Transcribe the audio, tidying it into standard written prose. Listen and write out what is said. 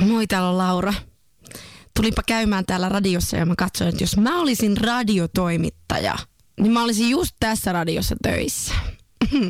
Moi, täällä on Laura. Tulipa käymään täällä radiossa ja mä katsoin, että jos mä olisin radiotoimittaja, niin mä olisin just tässä radiossa töissä.